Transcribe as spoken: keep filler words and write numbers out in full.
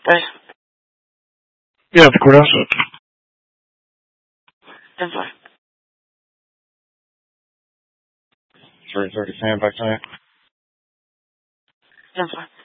Hey. Yeah, the courthouse. Inside. three thirty, Sam, back to you. Inside.